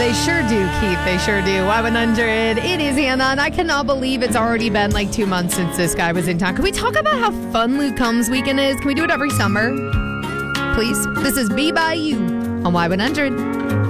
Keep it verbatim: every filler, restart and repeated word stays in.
they sure do, Keith. They sure do. Y one hundred. It is Hannah, and I cannot believe it's already been like two months since this guy was in town. Can we talk about how fun Luke Combs weekend is? Can we do it every summer? Please. This is Be By You on Y one hundred.